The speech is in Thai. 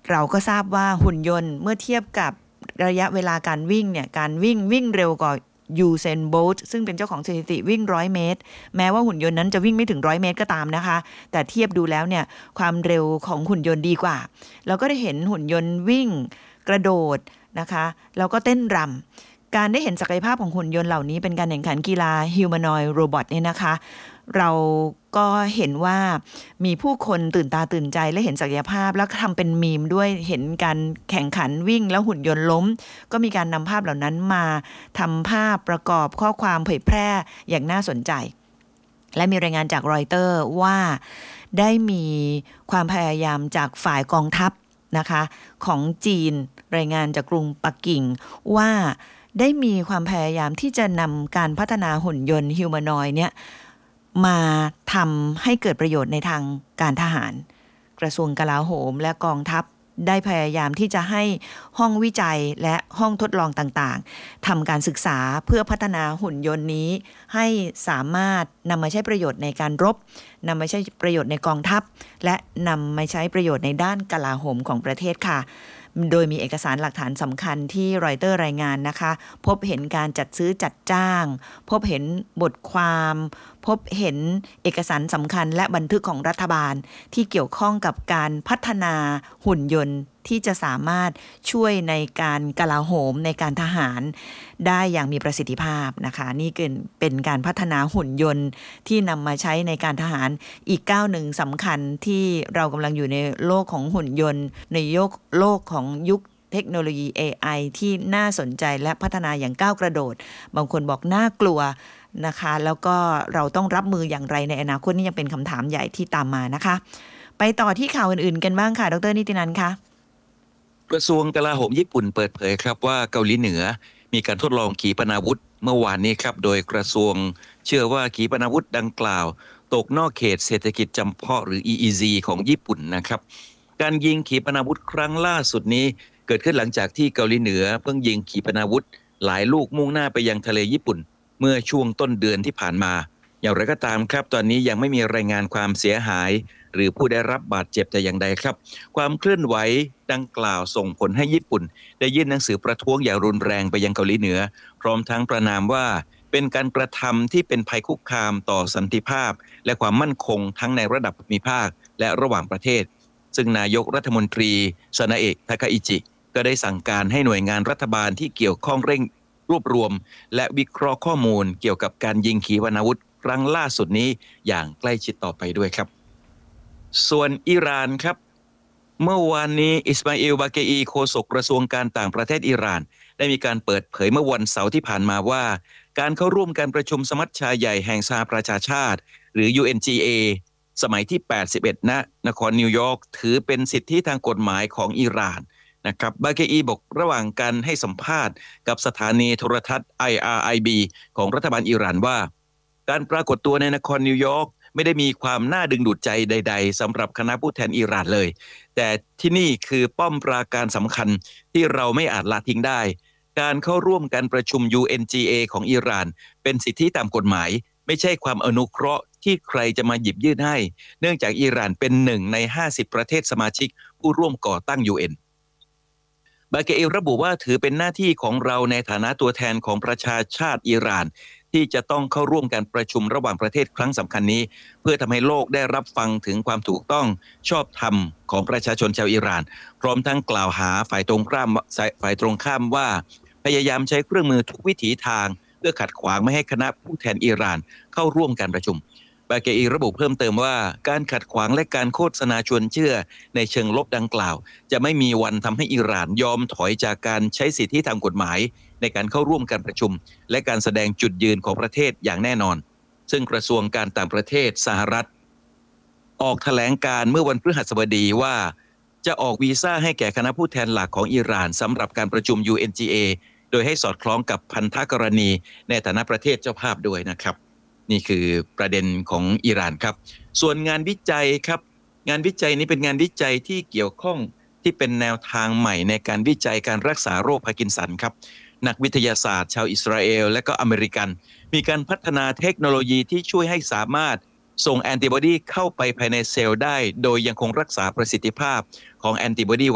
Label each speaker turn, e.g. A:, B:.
A: เราก็ทราบว่าหุ่นยนต์เมื่อเทียบกับระยะเวลาการวิ่งเนี่ยการวิ่งเร็วกว่ายูเซนโบลต์ซึ่งเป็นเจ้าของสถิติวิ่ง100 เมตรแม้ว่าหุ่นยนต์นั้นจะวิ่งไม่ถึง100 เมตรก็ตามนะคะแต่เทียบดูแล้วเนี่ยความเร็วของหุ่นยนต์ดีกว่าเราก็ได้เห็นหุ่นยนต์วิ่งกระโดดนะคะแล้วก็เต้นรำการได้เห็นศักยภาพของหุ่นยนต์เหล่านี้เป็นการแข่งขันกีฬา Humanoid Robot เนี่ยนะคะเราก็เห็นว่ามีผู้คนตื่นตาตื่นใจและเห็นศักยภาพแล้วทำเป็นมีมด้วยเห็นการแข่งขันวิ่งแล้วหุ่นยนต์ล้มก็มีการนำภาพเหล่านั้นมาทำภาพประกอบข้อความเผยแพร่อย่างน่าสนใจและมีรายงานจากรอยเตอร์ว่าได้มีความพยายามจากฝ่ายกองทัพนะคะของจีนรายงานจากกรุงปักกิ่งว่าได้มีความพยายามที่จะนำการพัฒนาหุ่นยนต์ฮิวแมนอยด์เนี่ยมาทำให้เกิดประโยชน์ในทางการทหารกระทรวงกลาโหมและกองทัพได้พยายามที่จะให้ห้องวิจัยและห้องทดลองต่างๆทำการศึกษาเพื่อพัฒนาหุ่นยนต์นี้ให้สามารถนำมาใช้ประโยชน์ในการรบนำมาใช้ประโยชน์ในกองทัพและนำมาใช้ประโยชน์ในด้านกลาโหมของประเทศค่ะโดยมีเอกสารหลักฐานสำคัญที่รอยเตอร์รายงานนะคะพบเห็นการจัดซื้อจัดจ้างพบเห็นบทความพบเห็นเอกสารสำคัญและบันทึกของรัฐบาลที่เกี่ยวข้องกับการพัฒนาหุ่นยนต์ที่จะสามารถช่วยในการกลาโหมในการทหารได้อย่างมีประสิทธิภาพนะคะนี่เป็นการพัฒนาหุ่นยนต์ที่นำมาใช้ในการทหารอีกก้าวหนึ่งสำคัญที่เรากำลังอยู่ในโลกของหุ่นยนต์ในโลกของยุคเทคโนโลยี AI ที่น่าสนใจและพัฒนาอย่างก้าวกระโดดบางคนบอกน่ากลัวนะคะแล้วก็เราต้องรับมืออย่างไรในอนาคตนี่ยังเป็นคำถามใหญ่ที่ตามมานะคะไปต่อที่ข่าวอื่นๆกันบ้างค่ะดร.นิตินันท์คะ
B: กระทรวงกลาโหมญี่ปุ่นเปิดเผยครับว่าเกาหลีเหนือมีการทดลองขีปนาวุธเมื่อวานนี้ครับโดยกระทรวงเชื่อว่าขีปนาวุธดังกล่าวตกนอกเขตเศรษฐกิจจำเพาะหรือ EEZ ของญี่ปุ่นนะครับการยิงขีปนาวุธครั้งล่าสุดนี้เกิดขึ้นหลังจากที่เกาหลีเหนือเพิ่งยิงขีปนาวุธหลายลูกมุ่งหน้าไปยังทะเลญี่ปุ่นเมื่อช่วงต้นเดือนที่ผ่านมาอย่างไรก็ตามครับตอนนี้ยังไม่มีรายงานความเสียหายหรือผู้ได้รับบาดเจ็บแต่อย่างใดครับความเคลื่อนไหวดังกล่าวส่งผลให้ญี่ปุ่นได้ยื่นหนังสือประท้วงอย่างรุนแรงไปยังเกาหลีเหนือพร้อมทั้งประณามว่าเป็นการกระทำที่เป็นภัยคุกคามต่อสันติภาพและความมั่นคงทั้งในระดับภูมิภาคและระหว่างประเทศซึ่งนายกรัฐมนตรีซานาเอะทาคาอิจิก็ได้สั่งการให้หน่วยงานรัฐบาลที่เกี่ยวข้องเร่งรวบรวมและวิเคราะห์ข้อมูลเกี่ยวกับการยิงขีปนาวุธครั้งล่าสุดนี้อย่างใกล้ชิดต่อไปด้วยครับส่วนอิหร่านครับเมื่อวานนี้อิสมาอิล บาเกอีโฆษกกระทรวงการต่างประเทศอิหร่านได้มีการเปิดเผยเมื่อวันเสาร์ที่ผ่านมาว่าการเข้าร่วมการประชุมสมัชชาใหญ่แห่งสหประชาชาติหรือ UNGA สมัยที่81ณนครนิวยอร์กถือเป็นสิทธิทางกฎหมายของอิหร่านนะครับบาเกอีบอกระหว่างการให้สัมภาษณ์กับสถานีโทรทัศน์ IRIB ของรัฐบาลอิหร่านว่าการปรากฏตัวในนครนิวยอร์กไม่ได้มีความน่าดึงดูดใจใดๆสำหรับคณะผู้แทนอิหร่านเลยแต่ที่นี่คือป้อมปราการสำคัญที่เราไม่อาจละทิ้งได้การเข้าร่วมการประชุม UNGA ของอิหร่านเป็นสิทธิตามกฎหมายไม่ใช่ความอนุเคราะห์ที่ใครจะมาหยิบยื่นให้เนื่องจากอิหร่านเป็นหนึ่งใน50ประเทศสมาชิกผู้ร่วมก่อตั้ง UNบาเกอิลระบุว่าถือเป็นหน้าที่ของเราในฐานะตัวแทนของประชาชาติอิหร่านที่จะต้องเข้าร่วมการประชุมระหว่างประเทศครั้งสำคัญนี้เพื่อทำให้โลกได้รับฟังถึงความถูกต้องชอบธรรมของประชาชนชาวอิหร่านพร้อมทั้งกล่าวหาฝ่ายตรงข้ามว่าพยายามใช้เครื่องมือทุกวิถีทางเพื่อขัดขวางไม่ให้คณะผู้แทนอิหร่านเข้าร่วมการประชุมบาเกอีระบุเพิ่มเติมว่าการขัดขวางและการโฆษณาชวนเชื่อในเชิงลบดังกล่าวจะไม่มีวันทำให้อิหร่านยอมถอยจากการใช้สิทธิทางกฎหมายในการเข้าร่วมการประชุมและการแสดงจุดยืนของประเทศอย่างแน่นอนซึ่งกระทรวงการต่างประเทศสหรัฐออกแถลงการเมื่อวันพฤหัสบดีว่าจะออกวีซ่าให้แก่คณะผู้แทนหลักของอิหร่านสำหรับการประชุม UNGA โดยให้สอดคล้องกับพันธกรณีในฐานะประเทศเจ้าภาพด้วยนะครับนี่คือประเด็นของอิหร่านครับส่วนงานวิจัยครับงานวิจัยนี้เป็นงานวิจัยที่เกี่ยวข้องที่เป็นแนวทางใหม่ในการวิจัยการรักษาโรคพาร์กินสันครับนักวิทยาศาสตร์ชาวอิสราเอลและก็อเมริกันมีการพัฒนาเทคโนโลยีที่ช่วยให้สามารถส่งแอนติบอดีเข้าไปภายในเซลล์ได้โดยยังคงรักษาประสิทธิภาพของแอนติบอดี